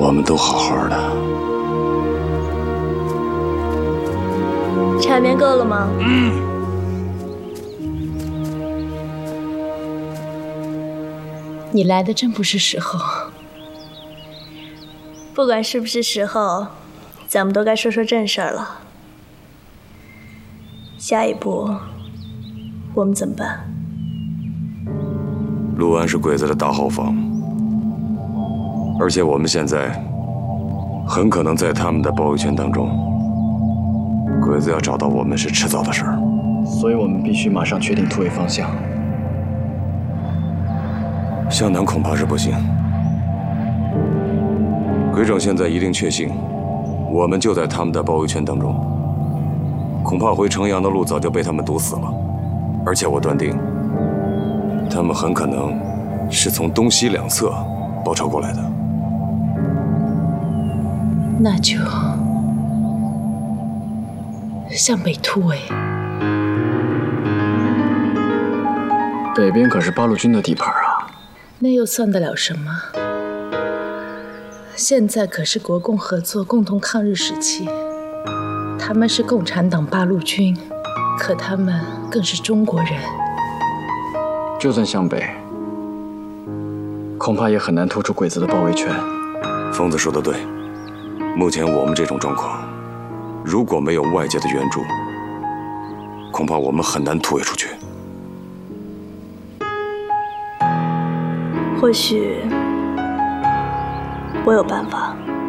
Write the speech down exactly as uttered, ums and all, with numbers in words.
我们都好好的。 场面够了吗？ 嗯。 你来的真不是时候。 不管是不是时候，咱们都该说说正事儿了。下一步，我们怎么办？ 陆安是鬼子的大后方，而且我们现在很可能在他们的包围圈当中。鬼子要找到我们是迟早的事儿， 所以我们必须马上确定突围方向。 向南恐怕是不行。鬼长现在一定确信，我们就在他们的包围圈当中，恐怕回城阳的路早就被他们堵死了。而且我断定，他们很可能是从东西两侧包抄过来的。 那就向北突围。 北边可是八路军的地盘啊， 那又算得了什么？现在可是国共合作、共同抗日时期，他们是共产党八路军，可他们更是中国人。 就算向北，恐怕也很难突出鬼子的包围圈。 疯子说的对，目前我们这种状况，如果没有外界的援助，恐怕我们很难突围出去。 或许我有办法。